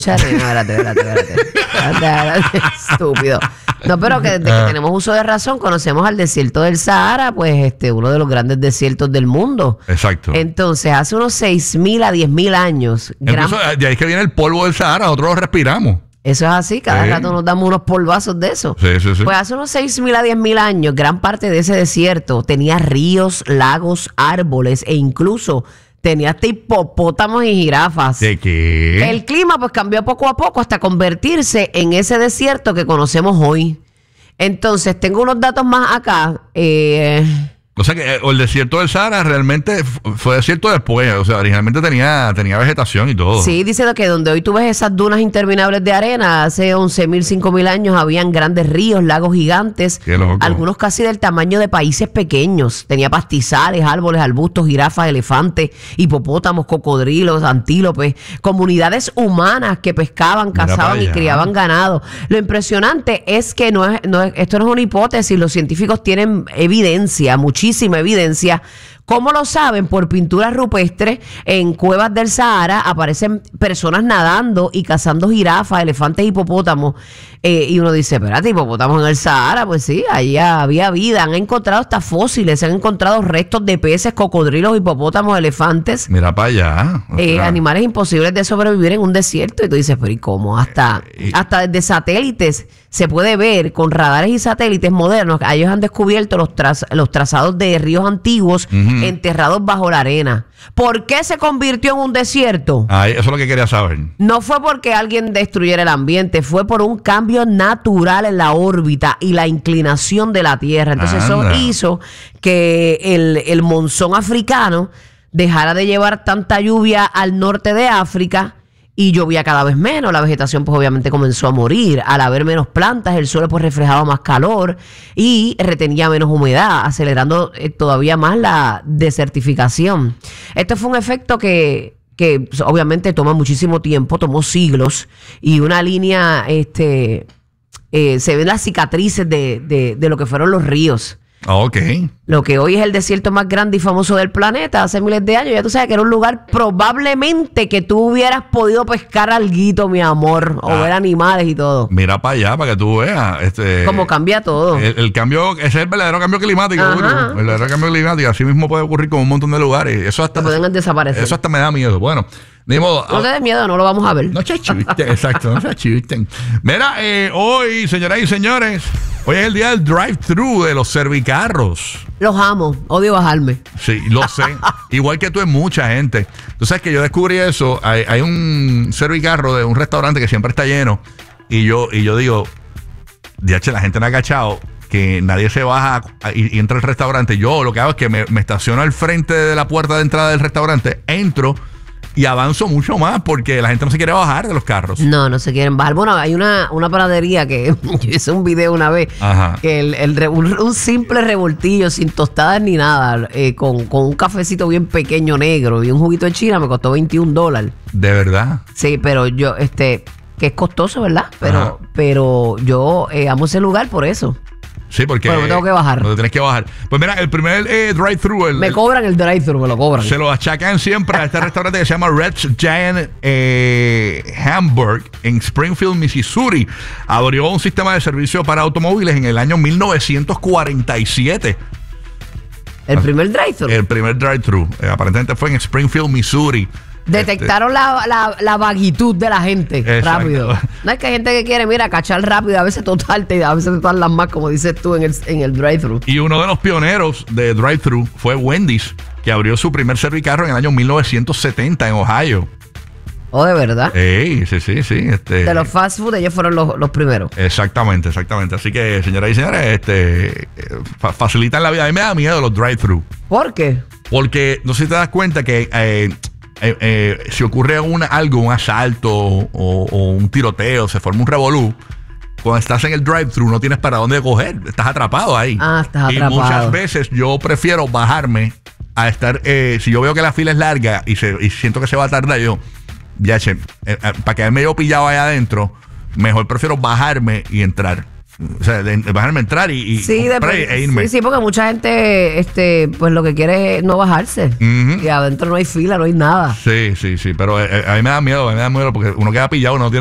Espérate. Estúpido. No, pero que desde que tenemos uso de razón, conocemos al desierto del Sahara, pues uno de los grandes desiertos del mundo. Exacto. Entonces, hace unos 6.000 a 10.000 años. Incluso, de ahí es que viene el polvo del Sahara, nosotros lo respiramos. Eso es así, cada rato nos damos unos polvazos de eso. Sí. Pues hace unos 6.000 a 10.000 años, gran parte de ese desierto tenía ríos, lagos, árboles e incluso tenía hasta hipopótamos y jirafas. ¿De qué? El clima pues cambió poco a poco hasta convertirse en ese desierto que conocemos hoy. Entonces, tengo unos datos más acá. O sea que el desierto del Sahara realmente fue desierto después. O sea, originalmente tenía vegetación y todo. Sí, dice que donde hoy tú ves esas dunas interminables de arena, hace 11.000, 5.000 años habían grandes ríos, lagos gigantes, algunos casi del tamaño de países pequeños. Tenía pastizales, árboles, arbustos, jirafas, elefantes, hipopótamos, cocodrilos, antílopes, comunidades humanas que pescaban, cazaban y criaban ganado. Lo impresionante es que esto no es una hipótesis, los científicos tienen evidencia, muchísima evidencia. ¿Cómo lo saben? Por pinturas rupestres en cuevas del Sahara aparecen personas nadando y cazando jirafas, elefantes, hipopótamos. Y uno dice, espérate, hipopótamos en el Sahara. Pues sí, ahí había vida. Han encontrado hasta fósiles, se han encontrado restos de peces, cocodrilos, hipopótamos, elefantes. Mira para allá. Animales imposibles de sobrevivir en un desierto. Y tú dices, pero ¿y cómo? Hasta desde satélites se puede ver con radares y satélites modernos. Ellos han descubierto los trazados de ríos antiguos enterrados bajo la arena. ¿Por qué se convirtió en un desierto? Eso es lo que quería saber. No fue porque alguien destruyera el ambiente, fue por un cambio natural en la órbita y la inclinación de la Tierra. Entonces eso hizo que el monzón africano dejara de llevar tanta lluvia al norte de África y llovía cada vez menos. La vegetación pues obviamente comenzó a morir. Al haber menos plantas, el suelo pues reflejaba más calor y retenía menos humedad, acelerando todavía más la desertificación. Esto fue un efecto que obviamente toma muchísimo tiempo, tomó siglos, y una línea, se ven las cicatrices de lo que fueron los ríos. Ok. Lo que hoy es el desierto más grande y famoso del planeta, hace miles de años, ya tú sabes que era un lugar probablemente que tú hubieras podido pescar alguito, mi amor, o ver animales y todo. Mira para allá, para que tú veas. Cómo cambia todo. El cambio, ese es el verdadero cambio climático. El verdadero cambio climático. Así mismo puede ocurrir con un montón de lugares. Eso hasta pueden desaparecer. Eso hasta me da miedo. Bueno, ni modo. No te des miedo, no lo vamos a ver. No se chisten, exacto, no se chisten. Mira, hoy, señoras y señores, hoy es el día del drive-thru de los servicarros. Los amo, odio bajarme. Sí, lo sé. Igual que tú, es mucha gente. Tú sabes que yo descubrí eso. Hay un servicarro de un restaurante que siempre está lleno. Y yo digo, DH, la gente no ha cachado que nadie se baja y entra al restaurante. Yo lo que hago es que me estaciono al frente de la puerta de entrada del restaurante, entro y avanzo mucho más porque la gente no se quiere bajar de los carros. No se quieren bajar. Bueno, hay una panadería que yo hice un video una vez. Que un simple revoltillo sin tostadas ni nada, con un cafecito bien pequeño negro y un juguito de China me costó $21. ¿De verdad? Sí, pero yo, que es costoso, ¿verdad? Pero yo amo ese lugar por eso. Sí, porque me tengo que bajar. No te tienes que bajar. Pues mira, el primer drive-thru. Me cobran el drive-thru, me lo cobran. Se lo achacan siempre a este restaurante que se llama Red's Giant Hamburg en Springfield, Missouri. Abrió un sistema de servicio para automóviles en el año 1947. ¿El primer drive-thru? El primer drive-thru. Aparentemente fue en Springfield, Missouri. Detectaron la vaguitud de la gente. Exacto. Rápido. No es que hay gente que quiere, cachar rápido, a veces totarte, a veces te tardan más, como dices tú, en el drive-thru. Y uno de los pioneros de drive-thru fue Wendy's, que abrió su primer servicarro en el año 1970 en Ohio. ¿Oh, de verdad? Sí. De los fast food, ellos fueron los primeros. Exactamente. Así que, señoras y señores, facilitan la vida. A mí me da miedo los drive-thru. ¿Por qué? Porque no sé si te das cuenta que si ocurre un asalto o un tiroteo, se forma un revolú, cuando estás en el drive-thru no tienes para dónde coger, estás atrapado ahí. Estás atrapado. Y muchas veces yo prefiero bajarme a estar, si yo veo que la fila es larga y siento que se va a tardar, para quedarme yo pillado allá adentro, mejor prefiero bajarme y entrar. O sea, bajarme a entrar y compré e irme. Sí, porque mucha gente pues lo que quiere es no bajarse. Y adentro no hay fila, no hay nada. Sí. Pero a mí me da miedo porque uno queda pillado, no tiene